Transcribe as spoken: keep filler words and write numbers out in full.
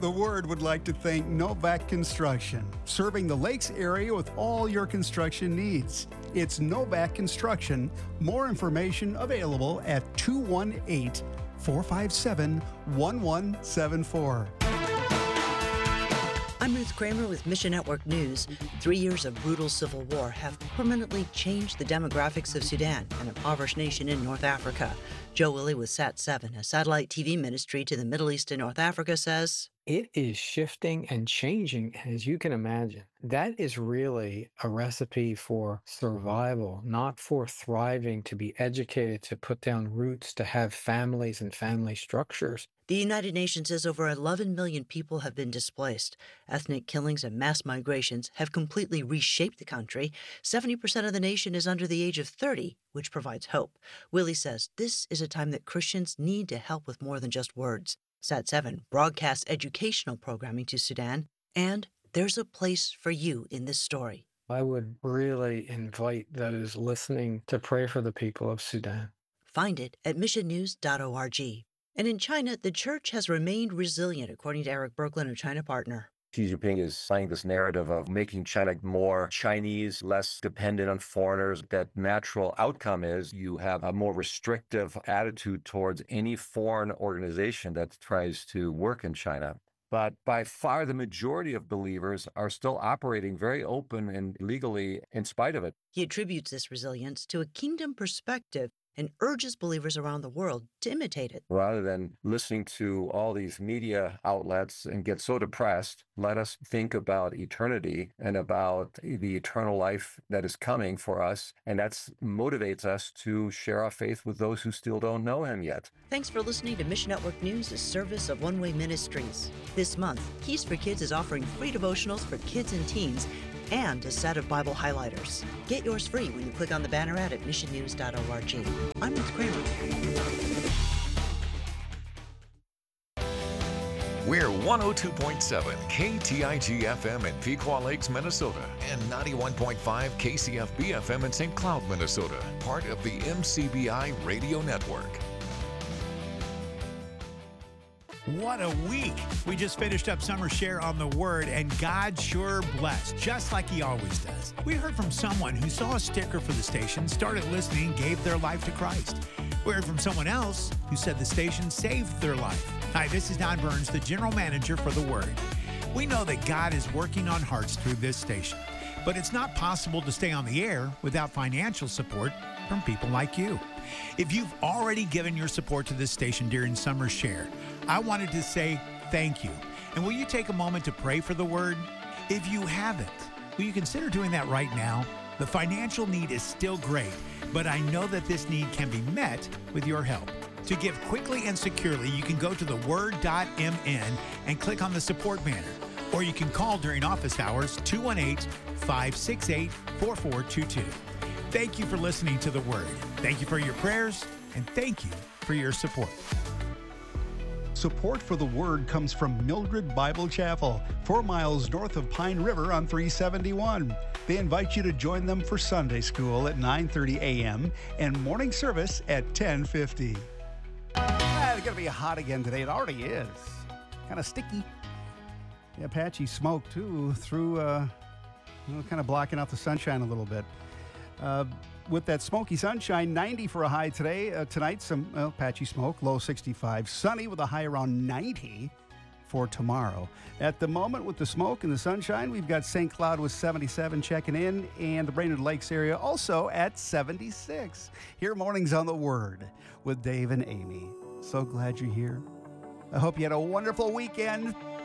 The Word would like to thank Novak Construction, serving the Lakes area with all your construction needs. It's Novak Construction. More information available at two one eight, four five seven, one one seven four. I'm Ruth Kramer with Mission Network News. Three years of brutal civil war have permanently changed the demographics of Sudan, an impoverished nation in North Africa. Joe Willie with Sat seven, a satellite T V ministry to the Middle East and North Africa, says, it is shifting and changing, as you can imagine. That is really a recipe for survival, not for thriving, to be educated, to put down roots, to have families and family structures. The United Nations says over eleven million people have been displaced. Ethnic killings and mass migrations have completely reshaped the country. seventy percent of the nation is under the age of thirty, which provides hope. Willie says this is a time that Christians need to help with more than just words. Sat seven broadcasts educational programming to Sudan, and there's a place for you in this story. I would really invite those listening to pray for the people of Sudan. Find it at mission news dot org. And in China, the church has remained resilient, according to Eric Berglund of China Partner. Xi Jinping is playing this narrative of making China more Chinese, less dependent on foreigners. That natural outcome is you have a more restrictive attitude towards any foreign organization that tries to work in China. But by far, the majority of believers are still operating very open and legally in spite of it. He attributes this resilience to a kingdom perspective and urges believers around the world to imitate it. Rather than listening to all these media outlets and get so depressed, let us think about eternity and about the eternal life that is coming for us. And that motivates us to share our faith with those who still don't know him yet. Thanks for listening to Mission Network News, a service of One Way Ministries. This month, Keys for Kids is offering free devotionals for kids and teens and a set of Bible highlighters. Get yours free when you click on the banner ad at mission news dot org. I'm Ruth Kramer. We're one oh two point seven K T I G F M in Pequot Lakes, Minnesota, and ninety-one point five K C F B F M in Saint Cloud, Minnesota, part of the M C B I Radio Network. What a week. We just finished up Summer Share on the Word, and God sure blessed, just like he always does. We heard from someone who saw a sticker for the station, started listening, gave their life to Christ. We heard from someone else who said the station saved their life. Hi, this is Don Burns, the general manager for The Word. We know that God is working on hearts through this station, but it's not possible to stay on the air without financial support from people like you. If you've already given your support to this station during Summer Share, I wanted to say thank you. And will you take a moment to pray for The Word? If you haven't, will you consider doing that right now? The financial need is still great, but I know that this need can be met with your help. To give quickly and securely, you can go to the word dot m n and click on the support banner. Or you can call during office hours, two one eight, five six eight, four four two two. Thank you for listening to The Word. Thank you for your prayers, and thank you for your support. Support for The Word comes from Mildred Bible Chapel, four miles north of Pine River on three seventy-one. They invite you to join them for Sunday school at nine thirty a.m. and morning service at ten fifty. Ah, it's going to be hot again today. It already is. Kind of sticky. Yeah, patchy smoke, too, through, uh, you know, kind of blocking out the sunshine a little bit. Uh, with that smoky sunshine, ninety for a high today. Uh, tonight, some well, patchy smoke, low sixty-five. Sunny with a high around ninety for tomorrow. At the moment, with the smoke and the sunshine, we've got Saint Cloud with seventy-seven checking in, and the Brainerd Lakes area also at seventy-six. Here, Mornings on the Word with Dave and Amy. So glad you're here. I hope you had a wonderful weekend.